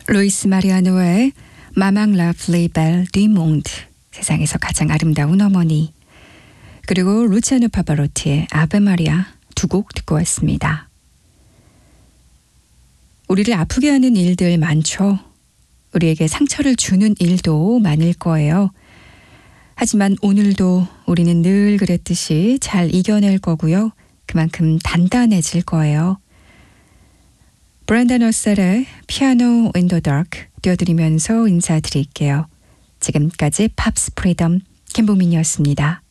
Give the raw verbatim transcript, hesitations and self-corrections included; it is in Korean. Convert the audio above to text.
루이스 마리아노의 마망 라플리 벨 디 몽드, 세상에서 가장 아름다운 어머니, 그리고 루치아노 파바로티의 아베 마리아 두 곡 듣고 왔습니다. 우리를 아프게 하는 일들 많죠. 우리에게 상처를 주는 일도 많을 거예요. 하지만 오늘도 우리는 늘 그랬듯이 잘 이겨낼 거고요. 그만큼 단단해질 거예요. 브랜던 러셀의 피아노 인 더 다크 띄워드리면서 인사드릴게요. 지금까지 팝스 프리덤 김보민이었습니다.